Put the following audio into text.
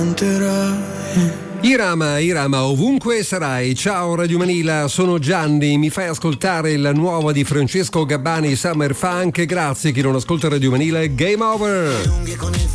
Irama, ovunque sarai. Ciao Radio Manila, sono Gianni, mi fai ascoltare la nuova di Francesco Gabbani, Summer Funk. Grazie, chi non ascolta Radio Manila è Game Over.